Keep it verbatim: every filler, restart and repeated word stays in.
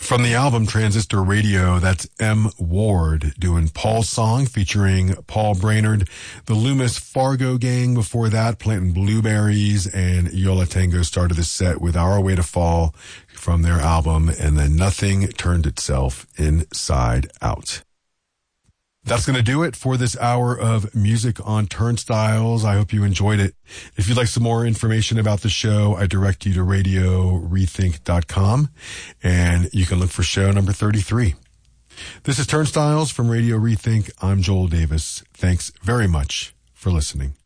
From the album Transistor Radio, that's M. Ward doing Paul's Song featuring Paul Brainerd. The Loomis Fargo Gang before that, Planting Blueberries, and Yo La Tengo started the set with Our Way to Fall from their album, and then Nothing Turned Itself Inside Out. That's going to do it for this hour of Music on Turnstiles. I hope you enjoyed it. If you'd like some more information about the show, I direct you to radio rethink dot com, and you can look for show number thirty-three. This is Turnstiles from Radio Rethink. I'm Joel Davis. Thanks very much for listening.